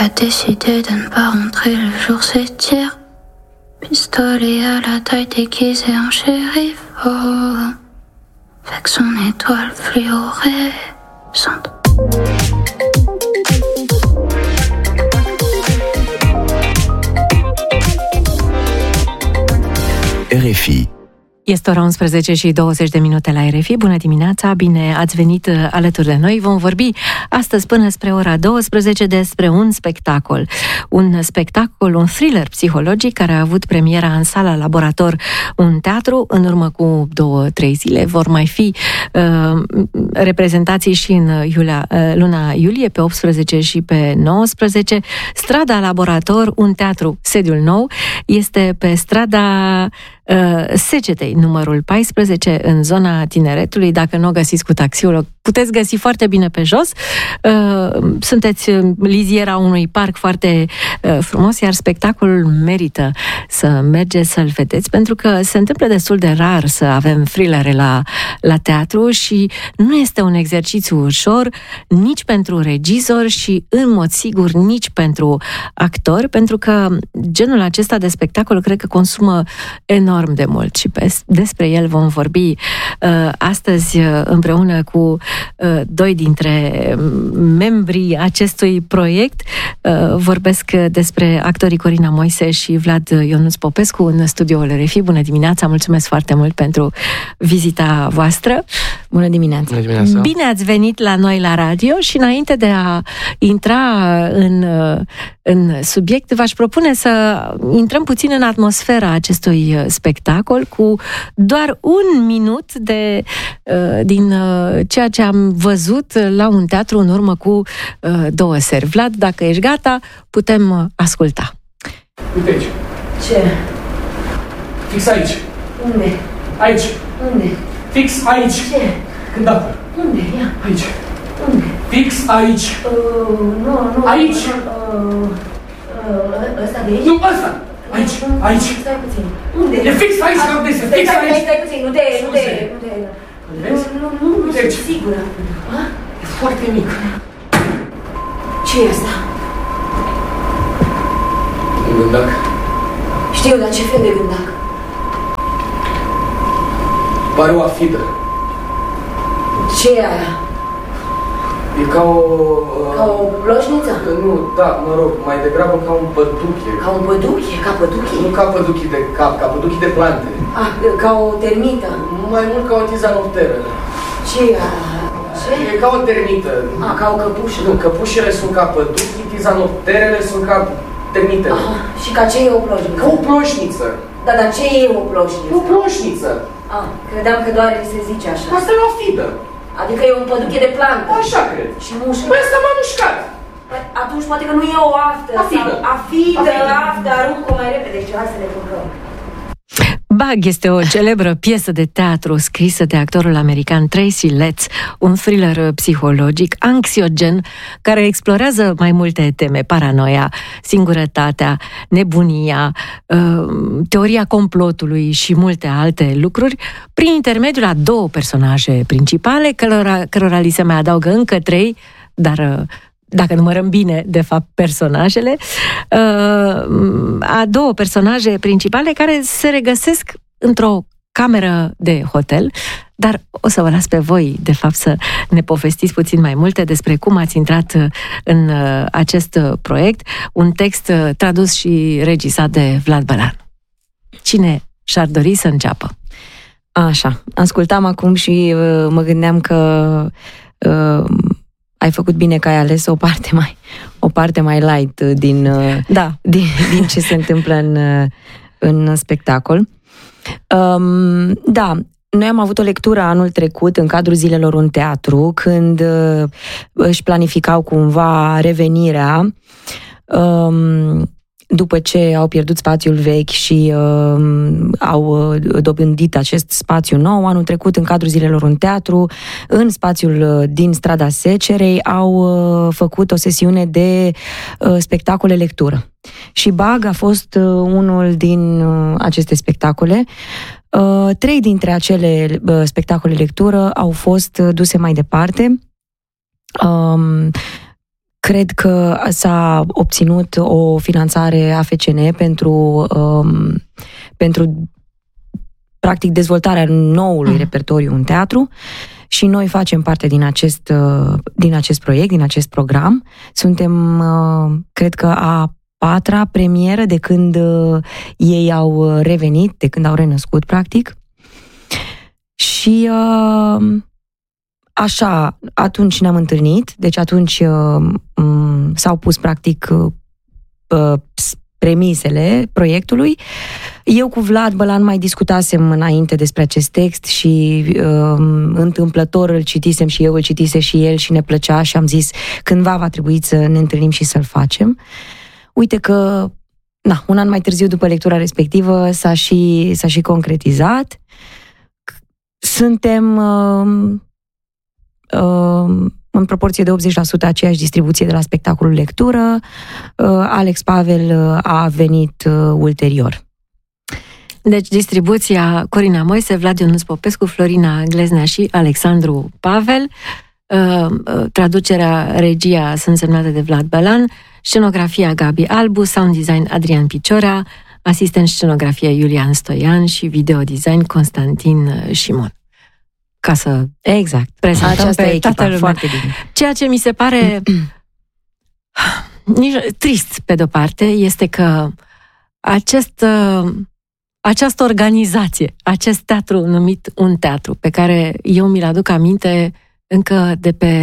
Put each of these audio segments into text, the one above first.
a décidé de ne pas rentrer le jour s'étire. Pistolet à la taille déguisé en shérif, oh, avec son étoile fluorescente. RFI. Este ora 11 și 20 de minute la RFI. Bună dimineața, bine ați venit alături de noi. Vom vorbi astăzi până spre ora 12 despre un spectacol. Un spectacol, un thriller psihologic care a avut premiera în sala Laborator, un teatru. În urmă cu 2-3 zile vor mai fi reprezentații și în luna iulie, pe 18 și pe 19. Strada Laborator, un teatru, sediul nou, este pe strada Secetei, numărul 14, în zona Tineretului. Dacă nu o găsiți cu taxiul, puteți găsi foarte bine pe jos. Sunteți liziera unui parc foarte frumos, iar spectacolul merită să mergeți să-l vedeți, pentru că se întâmplă destul de rar să avem thrillere la teatru și nu este un exercițiu ușor nici pentru regizori și, în mod sigur, nici pentru actori, pentru că genul acesta de spectacol cred că consumă enorm de mult și despre el vom vorbi astăzi împreună cu doi dintre membrii acestui proiect. Vorbesc despre actorii Corina Moise și Vlad Ionuț Popescu în studioul RFI. Bună dimineața, mulțumesc foarte mult pentru vizita voastră. Bună dimineața! Bună dimineața! Bine ați venit la noi la radio și înainte de a intra în subiect, v-aș propune să intrăm puțin în atmosfera acestui spectacol cu doar un minut din ceea ce am văzut la un teatru în urmă cu 2 seri. Vlad, dacă ești gata, putem asculta. Uite aici. Ce? Fix aici. Unde? Aici. Unde? Fix aici. Ce? Gândată. Unde? Ia. Aici. Unde? Fix aici. Nu. Aici. Ăsta de aici? Nu, ăsta. Aici. Aici. Stai puțin. Unde? E fix aici, Caldese. Fix aici. Stai puțin, nu te... Vezi? Nu sunt sigură. E foarte mic. Ce e asta? Un gândac. Știu, dar ce fel de gândac? Pare o afidă. Ce e aia? E ca o... Ca o ploșniță? Nu, da, mă rog, mai degrabă ca un păduche. Ca un păduche? Ca păduche? Nu ca păduche de cap, ca păduche de plante. Ca o termită? Mai mult ca o tizanopteră. Ce e aia? Ce? E ca o termită. Ca o căpușă? Nu, căpușele sunt ca păduchi, tizanopterele sunt ca termitele. Aha. Și ca ce e o ploșniță? Ca o ploșniță. Da, dar ce e o ploșniță? O ploșniță. Credeam că doar se zice așa. Asta e o afidă. Adică e un păduche de plantă. Așa cred. Și mușcă. Păi asta m-a mușcat. Atunci poate că nu e o aftă. Afidă. Aftă, aruncă mai repede. Și hai să ne bucăm. Bug este o celebră piesă de teatru scrisă de actorul american Tracy Letts, un thriller psihologic anxiogen care explorează mai multe teme: paranoia, singurătatea, nebunia, teoria complotului și multe alte lucruri, prin intermediul a 2 personaje principale, cărora li se mai adaugă încă 3, dar dacă numărăm bine, de fapt, personajele, a 2 personaje principale care se regăsesc într-o cameră de hotel, dar o să vă las pe voi, de fapt, să ne povestiți puțin mai multe despre cum ați intrat în acest proiect, un text tradus și regizat de Vlad Bălan. Cine și-ar dori să înceapă? Așa, ascultam acum și mă gândeam că ai făcut bine că ai ales o parte mai light din ce se întâmplă în spectacol. Da, noi am avut o lectură anul trecut în cadrul Zilelor în Teatru, când își planificau cumva revenirea după ce au pierdut spațiul vechi și au dobândit acest spațiu nou. Anul trecut, în cadrul Zilelor în Teatru, în spațiul din strada Secerei, au făcut o sesiune de spectacole lectură. Și Bug a fost unul din aceste spectacole. 3 dintre acele spectacole lectură au fost duse mai departe cred că s-a obținut o finanțare AFCN pentru practic dezvoltarea noului repertoriu în teatru și noi facem parte din acest proiect, din acest program. Suntem, cred că, a 4-a premieră de când ei au revenit, de când au renăscut, practic. Și așa, atunci ne-am întâlnit, deci atunci s-au pus, practic, premisele proiectului. Eu cu Vlad Bălan mai discutasem înainte despre acest text și întâmplător îl citisem și eu îl citise și el și ne plăcea și am zis cândva va trebui să ne întâlnim și să-l facem. Uite că, un an mai târziu după lectura respectivă s-a și concretizat. Suntem în proporție de 80% aceeași distribuție de la spectacolul lectură. Alex Pavel a venit ulterior. Deci distribuția Corina Moise, Vlad Ionuț Popescu, Florina Gleznea și Alexandru Pavel. Traducerea, regia sunt semnate de Vlad Bălan, scenografia Gabi Albu, sound design Adrian Piciorea, asistent scenografie Iulian Stoian și video design Constantin Șimon. Ca să prezentăm pe toată lumea. Foarte bine. Ceea ce mi se pare trist, pe de-o parte, este că această organizație, acest teatru numit Un Teatru, pe care eu mi-l aduc aminte încă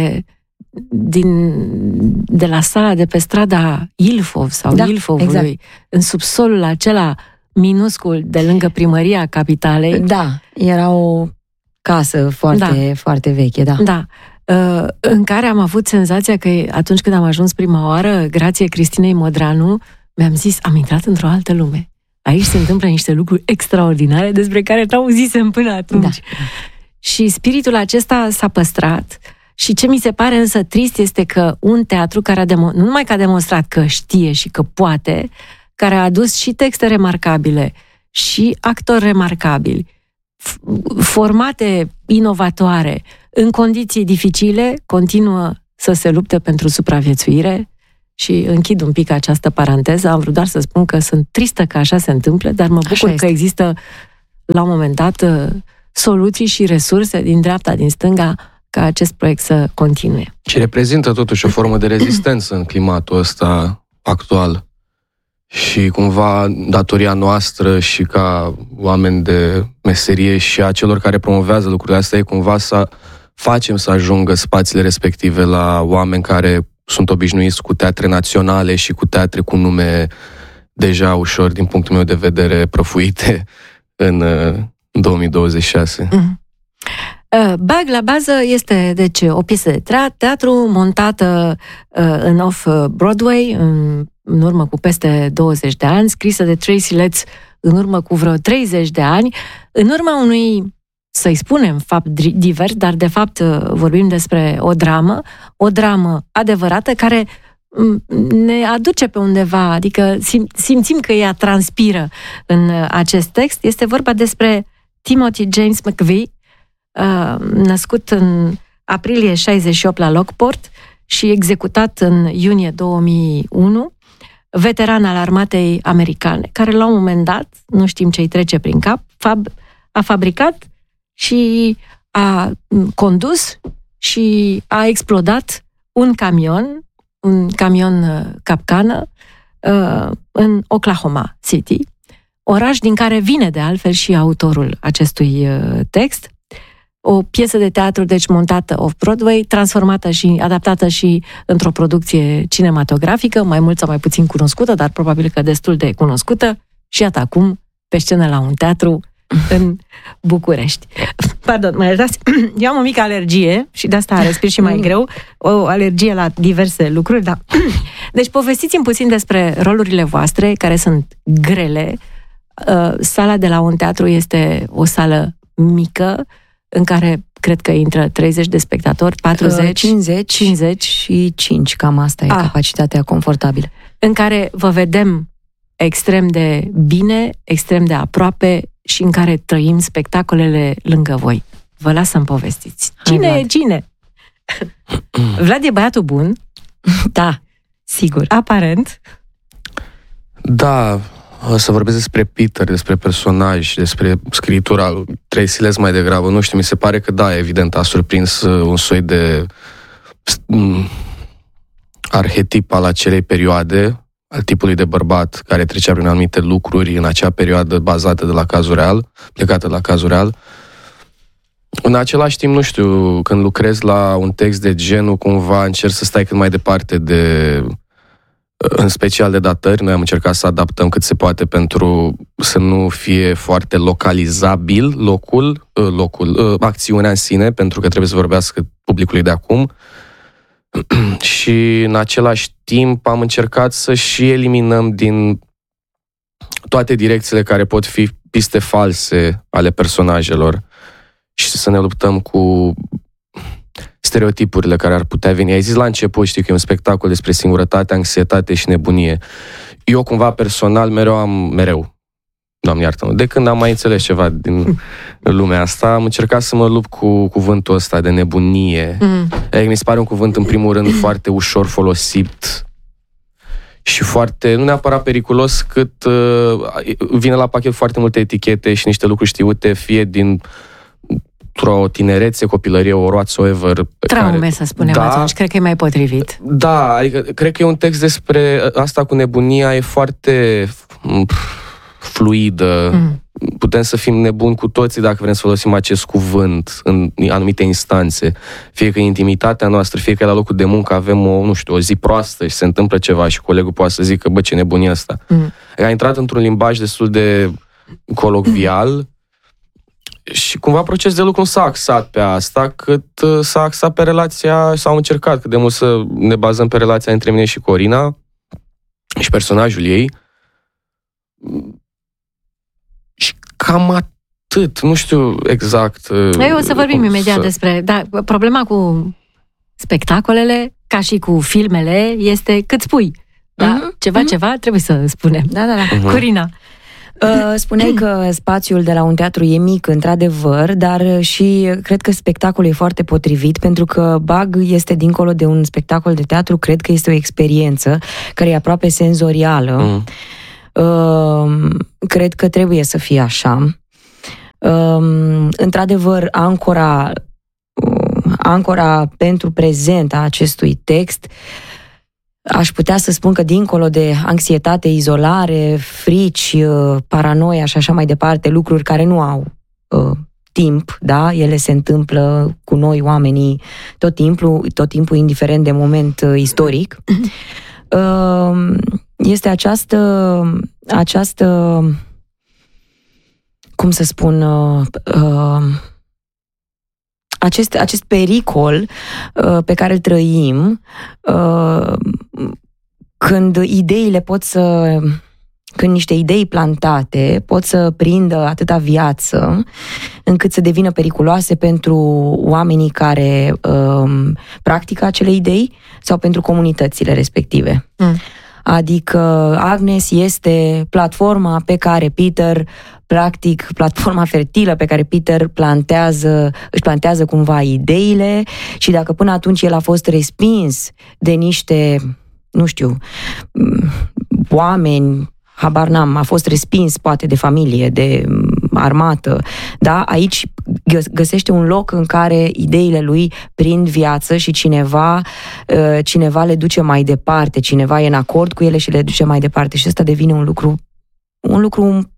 de la sala de pe strada Ilfov sau Ilfovului, în subsolul acela minuscul de lângă primăria capitalei. Da, era o casă foarte veche, Da, în care am avut senzația că atunci când am ajuns prima oară, grație Cristinei Modranu, mi-am zis, am intrat într-o altă lume. Aici se întâmplă niște lucruri extraordinare despre care n-auzisem până atunci. Da. Și spiritul acesta s-a păstrat. Și ce mi se pare însă trist este că un teatru care nu numai că a demonstrat că știe și că poate, care a adus și texte remarcabile și actori remarcabili, formate inovatoare, în condiții dificile, continuă să se lupte pentru supraviețuire. Și închid un pic această paranteză. Am vrut doar să spun că sunt tristă că așa se întâmplă, dar mă bucur că există la un moment dat soluții și resurse din dreapta, din stânga, ca acest proiect să continue. Și reprezintă totuși o formă de rezistență în climatul ăsta actual. Și cumva datoria noastră și ca oameni de meserie și a celor care promovează lucrurile astea e cumva să facem să ajungă spațiile respective la oameni care sunt obișnuiți cu teatre naționale și cu teatre cu nume deja ușor, din punctul meu de vedere, prăfuite în 2026. Bag la bază este, deci, o piesă de teatru montată în Off-Broadway în urmă cu peste 20 de ani, scrisă de Tracy Letts în urmă cu vreo 30 de ani, în urma unui, să-i spunem, fapt divers, dar de fapt vorbim despre o dramă adevărată care ne aduce pe undeva, adică simțim că ea transpiră în acest text. Este vorba despre Timothy James McVeigh, născut în aprilie 68 la Lockport și executat în iunie 2001, veteran al armatei americane, care la un moment dat, nu știm ce-i trece prin cap, a fabricat și a condus și a explodat un camion capcană în Oklahoma City, oraș din care vine de altfel și autorul acestui text. O piesă de teatru, deci, montată off-Broadway, transformată și adaptată și într-o producție cinematografică, mai mult sau mai puțin cunoscută, dar probabil că destul de cunoscută, și iată acum pe scenă la un teatru în București. Pardon, mă iertați, eu am o mică alergie și de asta respir și mai greu, o alergie la diverse lucruri, da. Deci povestiți-mi puțin despre rolurile voastre, care sunt grele. Sala de la un teatru este o sală mică, în care cred că intră 30 de spectatori, 40, 50 și 5, cam asta e capacitatea confortabilă. În care vă vedem extrem de bine, extrem de aproape și în care trăim spectacolele lângă voi. Vă las să-mi povestiți. Cine e cine? Vlad e băiatul bun, Da, sigur. Aparent. Da, să vorbesc despre Peter, despre personaj, despre scriitura lui Tracy Letts mai degrabă. Nu știu, mi se pare că da, evident, a surprins un soi de arhetip al acelei perioade, al tipului de bărbat care trecea prin anumite lucruri în acea perioadă bazată de la cazul real, plecată de la cazul real. În același timp, nu știu, când lucrezi la un text de genul, cumva încerci să stai cât mai departe în special de datări. Noi am încercat să adaptăm cât se poate pentru să nu fie foarte localizabil acțiunea în sine, pentru că trebuie să vorbească publicului de acum. Și în același timp am încercat să și eliminăm din toate direcțiile care pot fi piste false ale personajelor și să ne luptăm cu stereotipurile care ar putea veni. Ai zis la început, știi, că e un spectacol despre singurătate, anxietate și nebunie. Eu cumva personal mereu, Doamne iartă-mă, de când am mai înțeles ceva din lumea asta, am încercat să mă lupt cu cuvântul ăsta de nebunie. Mi se pare un cuvânt, în primul rând, foarte ușor folosit și foarte, nu neapărat periculos, cât vine la pachet foarte multe etichete și niște lucruri știute, fie din o tinerețe, copilărie, or whatsoever. Traume, să spunem, da, atunci. Cred că e mai potrivit. Da, adică cred că e un text despre asta cu nebunia, e foarte fluidă. Putem să fim nebuni cu toții dacă vrem să folosim acest cuvânt în anumite instanțe. Fie că e intimitatea noastră, fie că la locul de muncă avem o zi proastă și se întâmplă ceva și colegul poate să zică, bă, ce nebunie asta. A intrat într-un limbaj destul de colocvial și cumva procesul de lucru nu s-a axat pe asta, cât s-a axat pe relația, sau am încercat cât de mult să ne bazăm pe relația între mine și Corina și personajul ei. Și cam atât, nu știu exact. Noi o să vorbim imediat despre... Da, problema cu spectacolele, ca și cu filmele, este cât spui. Da? Ceva trebuie să spunem. Da. Corina. Spuneai că spațiul de la un teatru e mic, într-adevăr, dar și cred că spectacolul e foarte potrivit, pentru că Bug este dincolo de un spectacol de teatru, cred că este o experiență care e aproape senzorială. Cred că trebuie să fie așa. Într-adevăr, ancora pentru prezent a acestui text, aș putea să spun că dincolo de anxietate, izolare, frici, paranoia și așa mai departe, lucruri care nu au timp, da? Ele se întâmplă cu noi, oamenii, tot timpul, indiferent de moment istoric. Este această cum să spun, acest pericol pe care îl trăim, când niște idei plantate pot să prindă atâta viață încât să devină periculoase pentru oamenii care practică acele idei sau pentru comunitățile respective. Adică Agnes este platforma pe care Peter, practic, platforma fertilă pe care Peter își plantează cumva ideile, și dacă până atunci el a fost respins de niște, nu știu, oameni, habar n-am, a fost respins poate de familie, de armată, da? Aici găsește un loc în care ideile lui prind viață și cineva le duce mai departe, cineva e în acord cu ele și le duce mai departe, și ăsta devine un lucru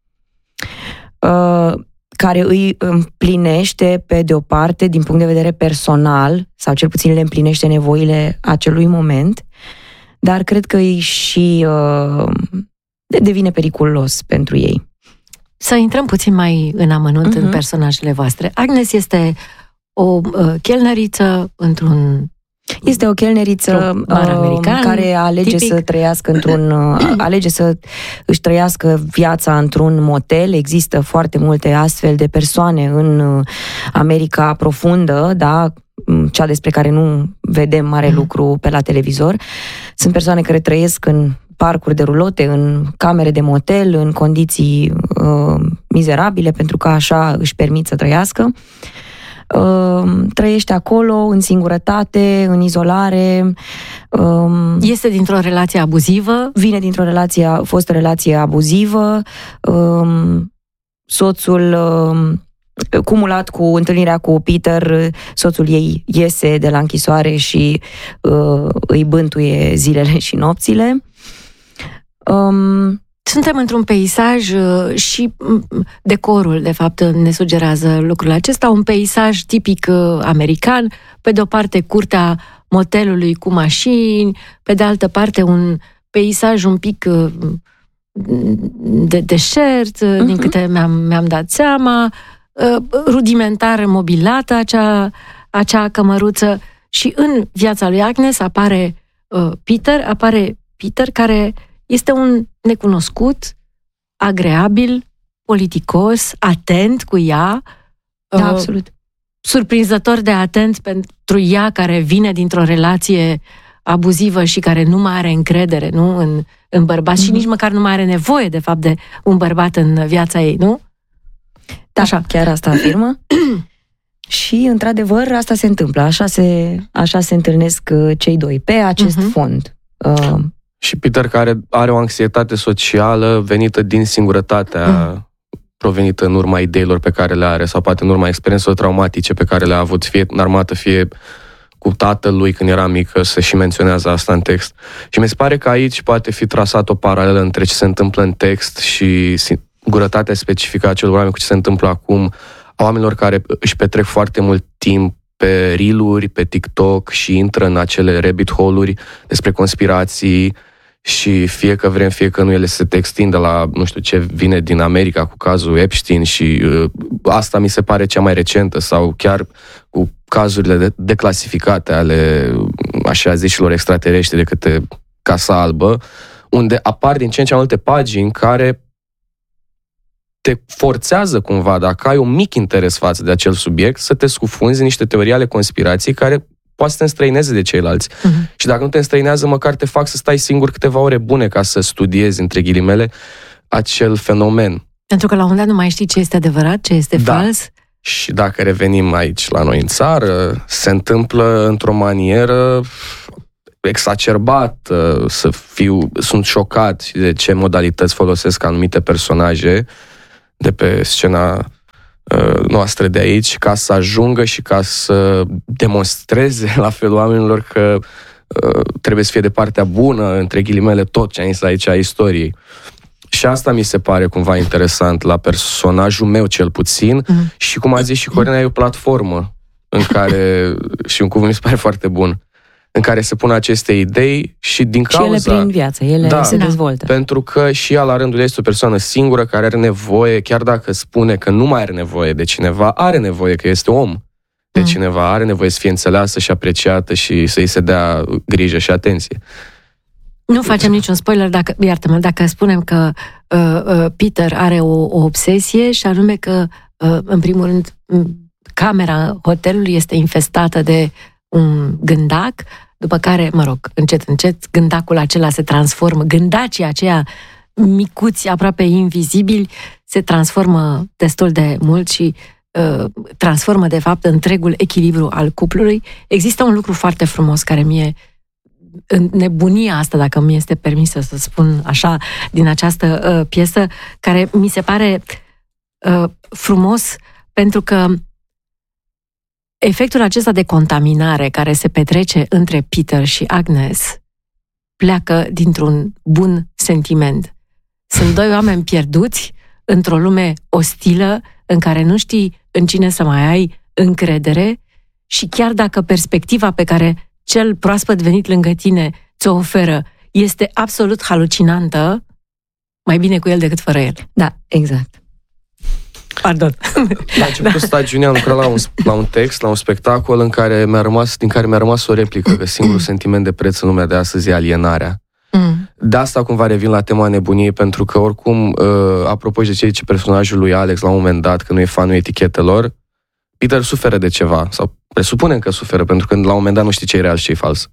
care îi împlinește pe de o parte din punct de vedere personal, sau cel puțin le împlinește nevoile acelui moment, dar cred că îi și devine periculos pentru ei. Să intrăm puțin mai în amănunt în personajele voastre. Agnes este o chelneriță Este o chelneriță care alege tipic să trăiască alege să își trăiască viața într-un motel. Există foarte multe astfel de persoane în America profundă, da? Cea despre care nu vedem mare lucru pe la televizor. Sunt persoane care trăiesc în parcuri de rulote, în camere de motel, în condiții mizerabile, pentru că așa își permit să trăiască. trăiește acolo în singurătate, în izolare. Este dintr-o relație abuzivă? Vine dintr-o fostă relație abuzivă. Soțul, cumulat cu întâlnirea cu Peter, soțul ei iese de la închisoare și îi bântuie zilele și nopțile. Suntem într-un peisaj și decorul, de fapt, ne sugerează lucrul acesta, un peisaj tipic american, pe de o parte curtea motelului cu mașini, pe de altă parte un peisaj un pic de deșert, din câte mi-am dat seama, rudimentar mobilată acea cămăruță, și în viața lui Agnes apare Peter care este un necunoscut, agreabil, politicos, atent cu ea. Da, absolut. Surprinzător de atent pentru ea, care vine dintr-o relație abuzivă și care nu mai are încredere, nu, în bărbați, și nici măcar nu mai are nevoie, de fapt, de un bărbat în viața ei, nu? Da, așa. Chiar asta afirmă. Și, într-adevăr, asta se întâmplă. Așa se întâlnesc cei doi pe acest fond. Și Peter, care are o anxietate socială venită din singurătatea provenită în urma ideilor pe care le are, sau poate în urma experiențelor traumatice pe care le-a avut, fie în armată, fie cu tatălui când era mică, se și menționează asta în text. Și mi se pare că aici poate fi trasat o paralelă între ce se întâmplă în text și singurătatea specifică a celor oameni cu ce se întâmplă acum, a oamenilor care își petrec foarte mult timp pe reel-uri, pe TikTok și intră în acele rabbit hole-uri despre conspirații, și fie că vrem, fie că nu, ele se extindă la, nu știu ce vine din America cu cazul Epstein și asta mi se pare cea mai recentă, sau chiar cu cazurile declasificate ale așa zișilor extraterestri de către Casa Albă, unde apar din ce în ce mai multe pagini care te forțează cumva, dacă ai un mic interes față de acel subiect, să te scufunzi în niște teorii ale conspirației care poate să te înstrăineze de ceilalți. Și dacă nu te înstrăinează, măcar te fac să stai singur câteva ore bune ca să studiezi, între ghilimele, acel fenomen. Pentru că la un dat nu mai știi ce este adevărat, ce este fals. Și dacă revenim aici la noi în țară, se într-o manieră exacerbată, sunt șocat de ce modalități folosesc anumite personaje de pe scena noastră de aici, ca să ajungă și ca să demonstreze la felul oamenilor că trebuie să fie de partea bună, între ghilimele, tot ce am zis aici a istoriei. Și asta mi se pare cumva interesant la personajul meu, cel puțin, și cum a zis și Corina, e o platformă în care, și un cuvânt mi se pare foarte bun, în care se pun aceste idei și din cauza... Și ele prind viață, ele se dezvoltă. Pentru că și ea, la rândul ei, este o persoană singură care are nevoie, chiar dacă spune că nu mai are nevoie de cineva, are nevoie, că este om de cineva, are nevoie să fie înțeleasă și apreciată și să-i se dea grijă și atenție. Nu facem niciun spoiler, iartă-mă, dacă spunem că Peter are o obsesie, și anume că, în primul rând, camera hotelului este infestată de un gândac, după care, încet, gândacul acela se transformă, gândacii aceia micuți, aproape invizibili, se transformă destul de mult și transformă, de fapt, întregul echilibru al cuplului. Există un lucru foarte frumos care mie, în nebunia asta, dacă mi este permisă să spun așa, din această piesă, care mi se pare frumos, pentru că efectul acesta de contaminare care se petrece între Peter și Agnes pleacă dintr-un bun sentiment. Sunt doi oameni pierduți într-o lume ostilă în care nu știi în cine să mai ai încredere, și chiar dacă perspectiva pe care cel proaspăt venit lângă tine ți-o oferă este absolut halucinantă, mai bine cu el decât fără el. Da, exact. Pardon. La începutul stagiunii am lucrat la un text, la un spectacol din care mi-a rămas o replică, că singurul sentiment de preț în lumea de astăzi e alienarea. De asta cumva revin la tema nebuniei, pentru că oricum, apropo de ce zice personajul lui Alex la un moment dat, că nu e fanul etichetelor, Peter suferă de ceva, sau presupunem că suferă, pentru că la un moment dat nu știi ce e real și ce e fals.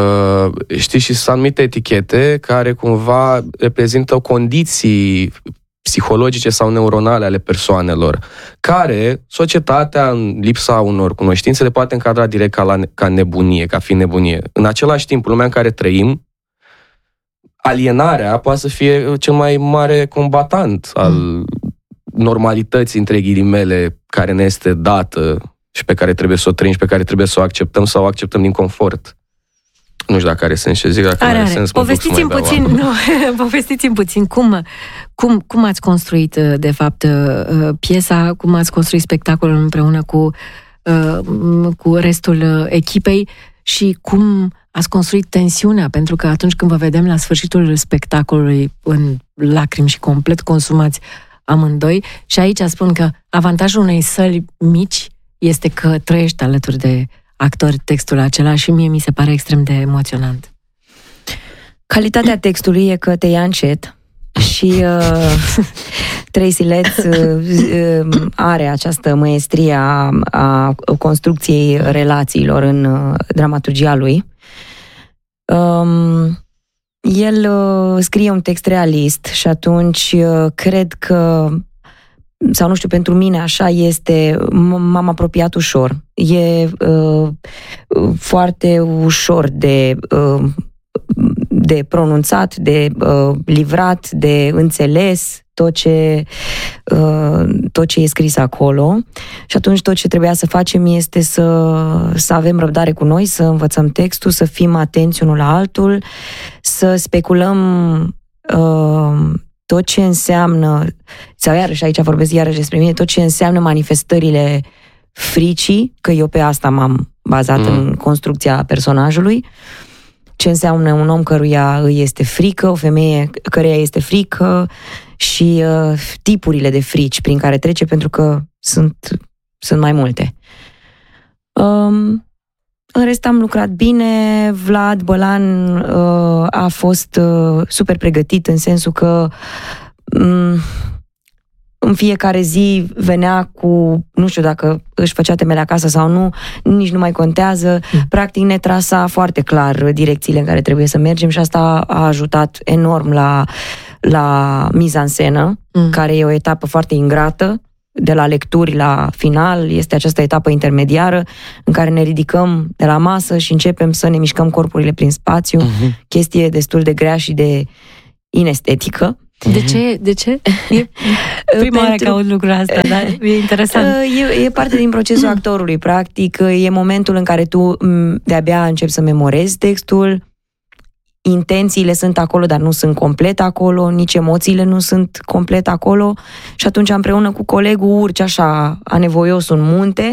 Știi, și sunt anumite etichete care cumva reprezintă condiții psihologice sau neuronale ale persoanelor, care societatea, în lipsa unor cunoștințe, le poate încadra direct ca nebunie, ca fiind nebunie. În același timp, în lumea în care trăim, alienarea poate să fie cel mai mare combatant al normalității, între ghilimele, care ne este dată și pe care trebuie să o trăim și pe care trebuie să o acceptăm sau o acceptăm din confort. Nu știu dacă are sens ce zic, dacă are sens, povestiți-mi puțin, povestiți-mi puțin cum ați construit, de fapt, piesa, cum ați construit spectacolul împreună cu restul echipei și cum ați construit tensiunea, pentru că atunci când vă vedem la sfârșitul spectacolului în lacrimi și complet consumați amândoi, și aici spun că avantajul unei săli mici este că trăiești alături de actori textul acela și mie mi se pare extrem de emoționant. Calitatea textului e că te ia încet și Tracy Letts are această măestrie a construcției relațiilor în dramaturgia lui. El scrie un text realist și atunci cred că, sau nu știu, pentru mine așa este, m-am apropiat ușor. E foarte ușor de pronunțat, de livrat, de înțeles tot ce e scris acolo. Și atunci tot ce trebuia să facem este să avem răbdare cu noi, să învățăm textul, să fim atenți unul la altul, să speculăm tot ce înseamnă, sau iarăși aici vorbesc iarăși despre mine, tot ce înseamnă manifestările fricii, că eu pe asta m-am bazat în construcția personajului, ce înseamnă un om căruia îi este frică, o femeie căreia este frică și tipurile de frici prin care trece, pentru că sunt mai multe. În rest am lucrat bine. Vlad Bălan a fost super pregătit în sensul că în fiecare zi venea cu, nu știu dacă își făcea temele acasă sau nu, nici nu mai contează. Practic ne trasa foarte clar direcțiile în care trebuie să mergem și asta a ajutat enorm la miza în scenă, care e o etapă foarte ingrată. De la lecturi la final este această etapă intermediară în care ne ridicăm de la masă și începem să ne mișcăm corpurile prin spațiu, chestie destul de grea și de inestetică. De ce? E prima oară că aud lucrul ăsta, dar e interesant. E parte din procesul actorului, practic. E momentul în care tu de-abia începi să memorezi textul, intențiile sunt acolo, dar nu sunt complet acolo, nici emoțiile nu sunt complet acolo și atunci împreună cu colegul urci așa anevoios un munte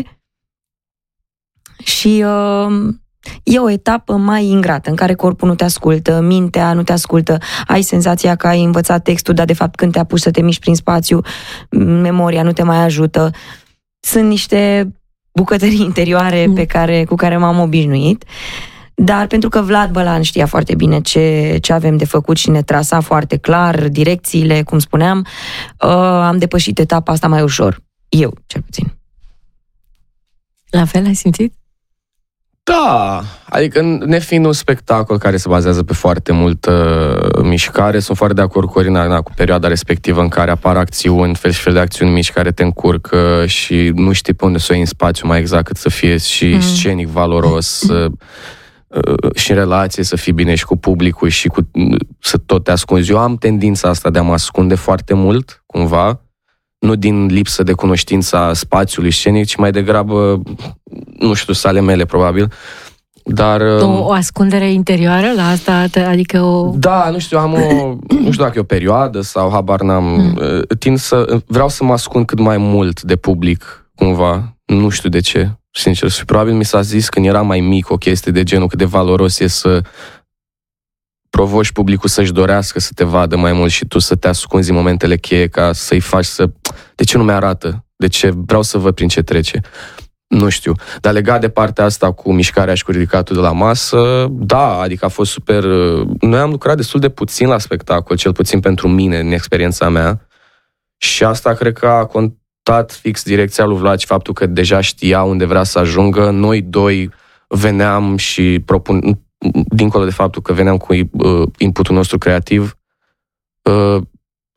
și e o etapă mai ingrată în care corpul nu te ascultă, mintea nu te ascultă, ai senzația că ai învățat textul, dar de fapt când te apuci să te miști prin spațiu, memoria nu te mai ajută. Sunt niște bucătării interioare cu care m-am obișnuit. Dar pentru că Vlad Bălan știa foarte bine ce avem de făcut și ne trasa foarte clar direcțiile, cum spuneam, am depășit etapa asta mai ușor. Eu, cel puțin. La fel ai simțit? Da, adică nefiind un spectacol care se bazează pe foarte multă mișcare, sunt foarte de acord cu Corina cu perioada respectivă în care apar acțiuni, fel și fel de acțiuni mici care te încurcă și nu știi pe unde să o iei în spațiu mai exact cât să fie și scenic valoros, și în relație să fii bine și cu publicul și să tot te ascunzi. Eu am tendința asta de a mă ascunde foarte mult, cumva, nu din lipsă de cunoștința spațiului scenic, ci mai degrabă, nu știu, sale mele, probabil. Dar o ascundere interioară la asta? Adică o... Da, nu știu, nu știu dacă e o perioadă sau habar n-am. Vreau să mă ascund cât mai mult de public, cumva. Nu știu de ce. Sincer, și probabil mi s-a zis când eram mai mic o chestie de genul cât de valoros e să provoci publicul să-și dorească să te vadă mai mult și tu să te ascunzi în momentele cheie ca să-i faci să... De ce nu mi-arată? De ce? Vreau să văd prin ce trece. Nu știu. Dar legat de partea asta cu mișcarea și cu ridicatul de la masă, da, adică a fost super... Noi am lucrat destul de puțin la spectacol, cel puțin pentru mine, în experiența mea. Și asta cred că a contat fix direcția lui Vlad și faptul că deja știa unde vrea să ajungă. Noi doi veneam și dincolo de faptul că veneam cu inputul nostru creativ,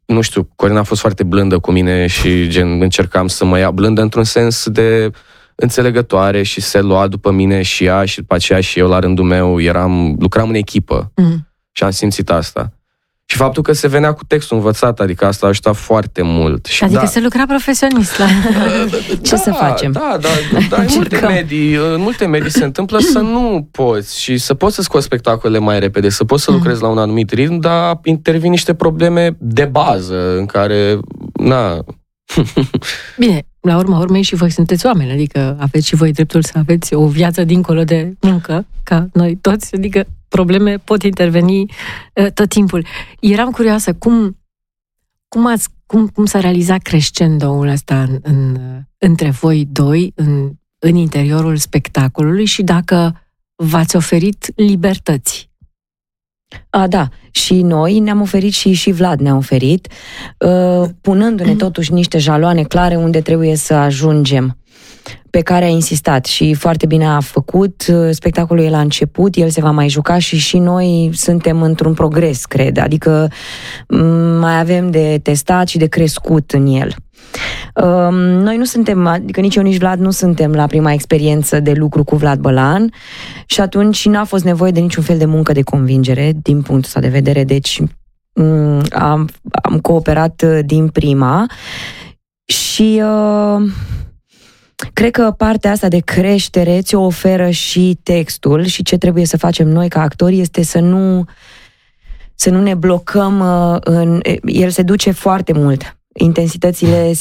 nu știu, Corina a fost foarte blândă cu mine și gen încercam să mă ia blândă într-un sens de înțelegătoare și se lua după mine și ea și după aceea și eu la rândul meu lucram în echipă și am simțit asta. Și faptul că se venea cu textul învățat, adică asta a ajutat foarte mult. Și adică se lucra profesionist la... Ce să facem? Da, în multe medii se întâmplă să nu poți și să poți să scoți spectacole mai repede, să poți să lucrezi la un anumit ritm, dar intervin niște probleme de bază în care, Bine, la urma urmei și voi sunteți oameni, adică aveți și voi dreptul să aveți o viață dincolo de muncă, ca noi toți, adică probleme pot interveni tot timpul. Eram curioasă, cum s-a realizat crescendoul ăsta între voi doi, în interiorul spectacolului și dacă v-ați oferit libertăți? Da, și noi ne-am oferit și Vlad ne-a oferit, punându-ne totuși niște jaloane clare unde trebuie să ajungem, pe care a insistat și foarte bine a făcut. Spectacolul e la început, el se va mai juca și noi suntem într-un progres, cred, adică mai avem de testat și de crescut în el. Noi nu suntem, adică nici eu, nici Vlad nu suntem la prima experiență de lucru cu Vlad Bălan și atunci n-a fost nevoie de niciun fel de muncă de convingere din punctul ăsta de vedere, deci am cooperat din prima și cred că partea asta de creștere ți-o oferă și textul și ce trebuie să facem noi ca actori este să nu ne blocăm el se duce foarte mult. Intensitățile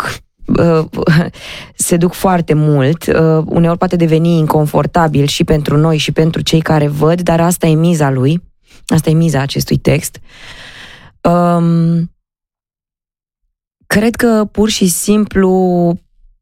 se duc foarte mult, uneori poate deveni inconfortabil și pentru noi și pentru cei care văd, dar asta e miza lui, asta e miza acestui text. Cred că pur și simplu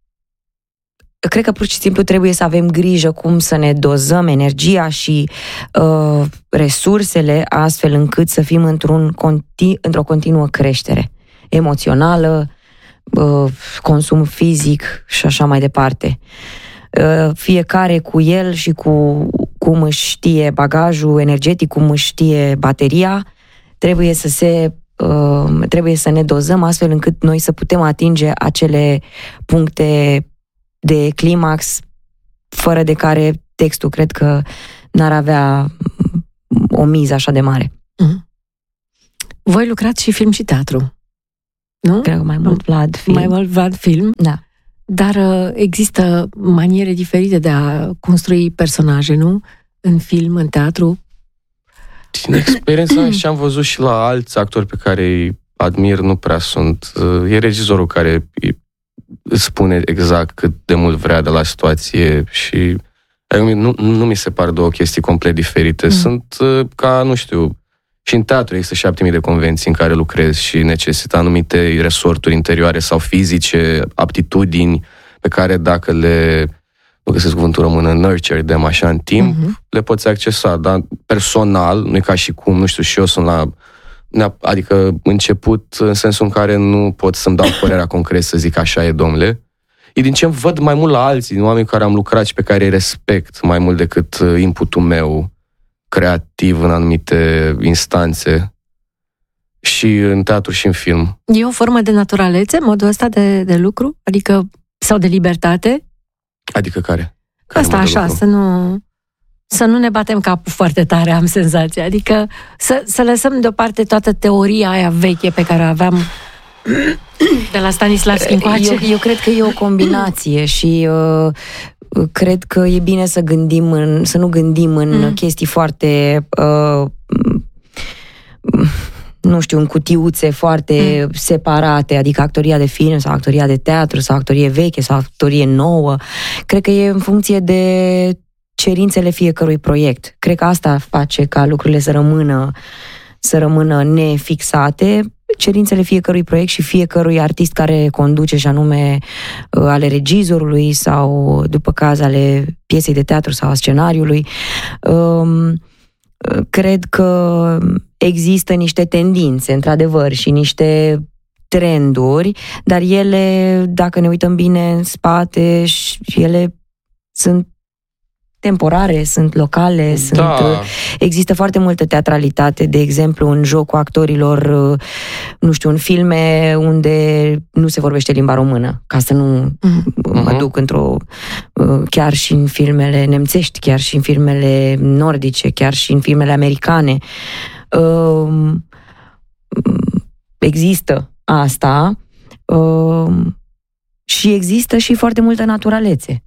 trebuie să avem grijă cum să ne dozăm energia și resursele astfel încât să fim într-o continuă creștere emoțională, consum fizic și așa mai departe. Fiecare cu el și cu cum își știe bagajul energetic, cum își știe bateria, trebuie să ne dozăm astfel încât noi să putem atinge acele puncte de climax fără de care textul cred că n-ar avea o miză așa de mare. Voi lucrați și film și teatru, nu? Cred că mai mult Vlad film. Mai mult Vlad film? Da. Dar există maniere diferite de a construi personaje, nu? În film, în teatru? Din experiența mea și am văzut și la alți actori pe care îi admir, nu prea sunt. E regizorul care îți spune exact cât de mult vrea de la situație și nu mi se par două chestii complet diferite. Sunt ca, nu știu, și în teatru există 7.000 de convenții în care lucrezi și necesită anumite resorturi interioare sau fizice, aptitudini pe care dacă nu găsesc cuvântul român, nurture them așa în timp, le poți accesa, dar personal, nu e ca și cum, nu știu, și eu sunt adică început în sensul în care nu pot să-mi dau părerea concret să zic așa e, domnule. E din ce văd mai mult la alții, din oameni cu care am lucrat și pe care îi respect mai mult decât inputul meu creativ în anumite instanțe și în teatru și în film. E o formă de naturalețe, modul ăsta de lucru? Adică, sau de libertate? Adică care Asta așa, să nu ne batem capul foarte tare, am senzația. Adică să lăsăm deoparte toată teoria aia veche pe care o aveam de la Stanislavski încoace. Eu cred că e o combinație și cred că e bine să nu gândim în chestii foarte nu știu, în cutiuțe foarte separate, adică actoria de film sau actoria de teatru sau actorie veche sau actorie nouă. Cred că e în funcție de cerințele fiecărui proiect. Cred că asta face ca lucrurile să rămână nefixate, cerințele fiecărui proiect și fiecărui artist care conduce, și anume ale regizorului sau, după caz, ale piesei de teatru sau a scenariului. Cred că există niște tendințe, într-adevăr, și niște trenduri, dar ele, dacă ne uităm bine în spate, ele sunt temporare, sunt locale, există foarte multă teatralitate, de exemplu, în jocul actorilor, nu știu, în filme unde nu se vorbește limba română, ca să nu mă duc chiar și în filmele nemțești, chiar și în filmele nordice, chiar și în filmele americane. Există asta și există și foarte multă naturalețe.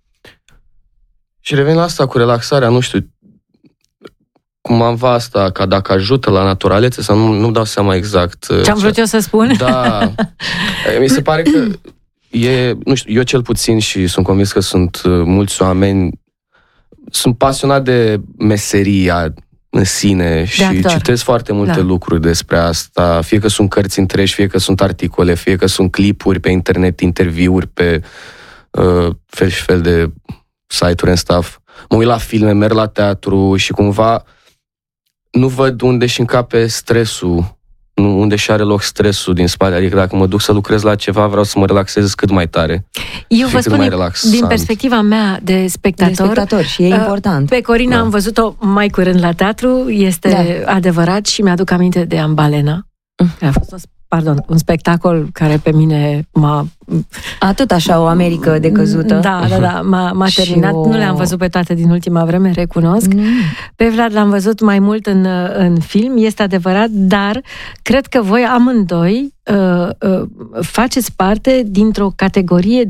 Și revin la asta cu relaxarea, nu știu cum am văzut asta, ca dacă ajută la naturalețe sau nu dau seama exact. Ce-am vrut eu să spun? Da. Mi se pare că nu știu, eu cel puțin și sunt convins că sunt mulți oameni, sunt pasionat de meseria în sine și citesc foarte multe lucruri despre asta, fie că sunt cărți întregi, fie că sunt articole, fie că sunt clipuri pe internet, interviuri pe fel și fel de site-uri and stuff. Mă uit la filme, merg la teatru și cumva nu văd unde și încape stresul, unde și are loc stresul din spate. Adică dacă mă duc să lucrez la ceva, vreau să mă relaxez cât mai tare. Eu vă spun din perspectiva mea de spectator și e important. Pe Corina am văzut-o mai curând la teatru, este adevărat și mi-aduc aminte de Ambalena. A fost un spectacol care pe mine m-a... Tot așa, o Americă decăzută. Da, m-a terminat. Nu le-am văzut pe toate din ultima vreme, recunosc. Pe Vlad l-am văzut mai mult în film, este adevărat, dar cred că voi amândoi faceți parte dintr-o categorie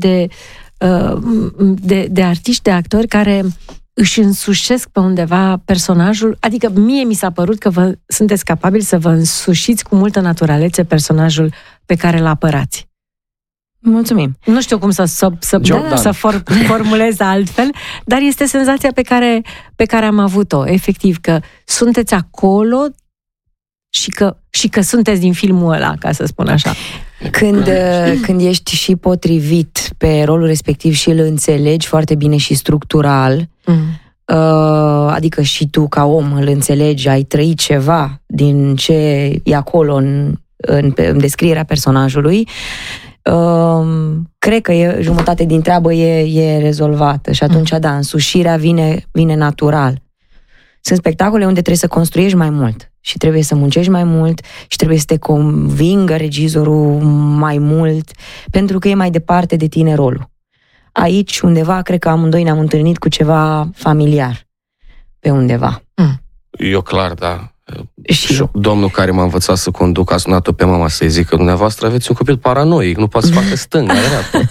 de artiști, de actori care își însușesc pe undeva personajul, adică mie mi s-a părut că sunteți capabili să vă însușiți cu multă naturalețe personajul pe care îl apărați. Mulțumim. Nu știu cum să formulez altfel, dar este senzația pe care am avut-o, efectiv, că sunteți acolo și că sunteți din filmul ăla, ca să spun așa. Când ești și potrivit pe rolul respectiv și îl înțelegi foarte bine și structural, adică și tu ca om îl înțelegi, ai trăit ceva din ce e acolo în descrierea personajului, cred că jumătate din treabă e rezolvată și atunci, însușirea vine natural. Sunt spectacole unde trebuie să construiești mai mult și trebuie să muncești mai mult și trebuie să te convingă regizorul mai mult, pentru că e mai departe de tine rolul. Aici, undeva, cred că amândoi ne-am întâlnit cu ceva familiar, pe undeva. Eu clar, da. Și domnul care m-a învățat să conduc a sunat-o pe mama să-i zică: dumneavoastră aveți un copil paranoic, nu poate să facă stânga, dreapta.